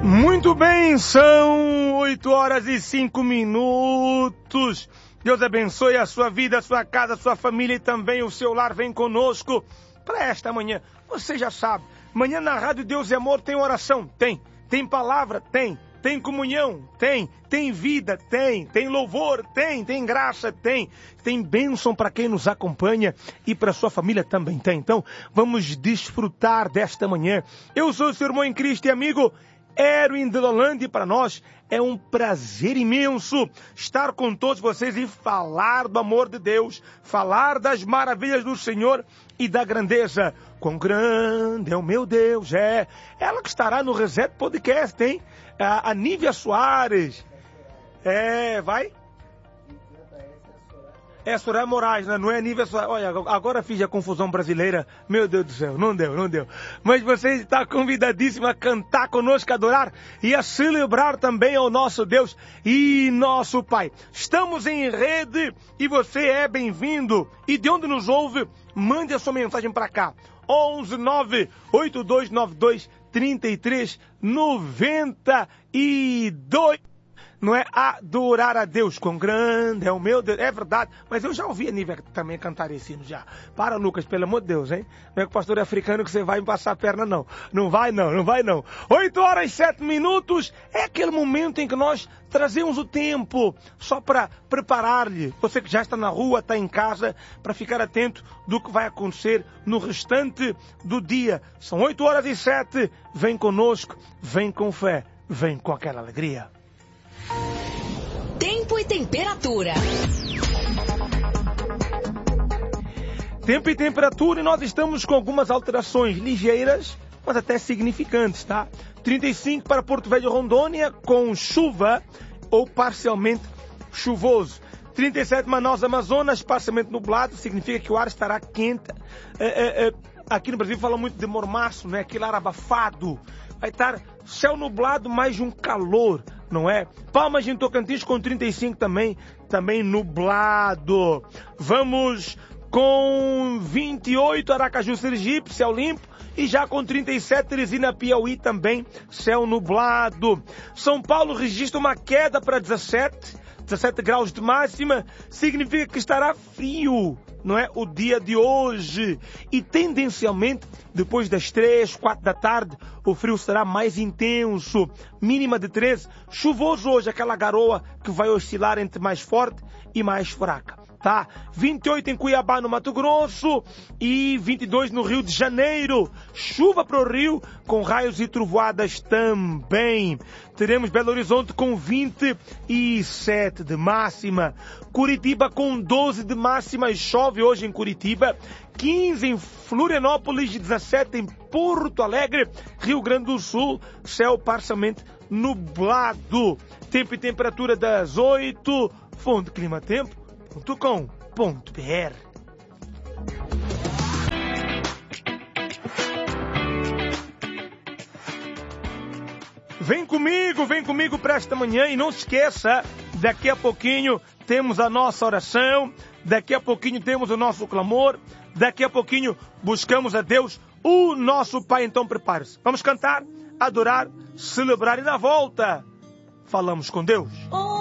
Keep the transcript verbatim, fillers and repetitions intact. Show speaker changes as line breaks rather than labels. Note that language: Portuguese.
Muito bem, são oito horas e cinco minutos. Deus abençoe a sua vida, a sua casa, a sua família e também o seu lar. Vem conosco para esta manhã. Você já sabe, manhã na Rádio Deus e Amor tem oração? Tem. Tem palavra? Tem. Tem comunhão? Tem. Tem vida? Tem. Tem louvor? Tem. Tem graça? Tem. Tem bênção para quem nos acompanha e para sua família também tem. Então, vamos desfrutar desta manhã. Eu sou o seu irmão em Cristo e amigo Erwin de Lolanda, e para nós é um prazer imenso estar com todos vocês e falar do amor de Deus, falar das maravilhas do Senhor e da grandeza. Quão grande é o meu Deus, é ela que estará no Reset Podcast, hein? A, a Nívia Soares, é, vai? É Soraya Moraes, né? Não é Nívia Soares. Olha, agora fiz a confusão brasileira. Meu Deus do céu, não deu, não deu. Mas você está convidadíssimo a cantar conosco, a adorar e a celebrar também ao nosso Deus e nosso Pai. Estamos em rede e você é bem-vindo. E de onde nos ouve, mande a sua mensagem para cá. onze nove oito dois nove dois três três nove dois. Não é adorar a Deus, quão grande é o meu Deus. É verdade, mas eu já ouvi a Nívia também cantar esse hino já. Para, Lucas, pelo amor de Deus, hein? Não é com o pastor africano que você vai me passar a perna, não. Não vai, não, não vai, não. Oito horas e sete minutos é aquele momento em que nós trazemos o tempo só para preparar-lhe. Você que já está na rua, está em casa, para ficar atento do que vai acontecer no restante do dia. São oito horas e sete. Vem conosco, vem com fé, vem com aquela alegria.
Tempo e temperatura.
Tempo e temperatura, e nós estamos com algumas alterações ligeiras, mas até significantes, tá? trinta e cinco para Porto Velho e Rondônia, com chuva ou parcialmente chuvoso. trinta e sete Manaus, Amazonas, parcialmente nublado, significa que o ar estará quente. É, é, é, aqui no Brasil fala muito de mormaço, né? Aquele ar abafado. Vai estar céu nublado, mais de um calor, não é? Palmas em Tocantins com trinta e cinco também, também nublado. Vamos com vinte e oito Aracaju, Sergipe, céu limpo. E já com trinta e sete Teresina, Piauí também, céu nublado. São Paulo registra uma queda para dezessete, dezessete graus de máxima, significa que estará frio, não é? O dia de hoje. E tendencialmente, depois das três, quatro da tarde, o frio será mais intenso. Mínima de treze, chuvoso hoje, aquela garoa que vai oscilar entre mais forte e mais fraca. Tá? vinte e oito em Cuiabá, no Mato Grosso, e vinte e dois no Rio de Janeiro. Chuva para o Rio, com raios e trovoadas também. Teremos Belo Horizonte com vinte e sete de máxima. Curitiba com doze de máxima, e chove hoje em Curitiba. quinze em Florianópolis, dezessete em Porto Alegre. Rio Grande do Sul, céu parcialmente nublado. Tempo e temperatura das oito. Fonte Clima Tempo. .com.br. Vem comigo, vem comigo para esta manhã e não se esqueça, daqui a pouquinho temos a nossa oração, daqui a pouquinho temos o nosso clamor, daqui a pouquinho buscamos a Deus, o nosso Pai. Então prepare-se. Vamos cantar, adorar, celebrar e na volta falamos com Deus.